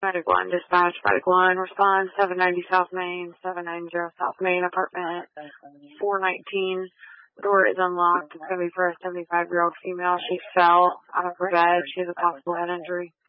Medic 1, dispatch, Medic 1, respond, 790 South Main, 790 South Main, apartment 419. The door is unlocked. It's going to be for a 75-year-old female. She fell out of her bed. She has a possible head injury.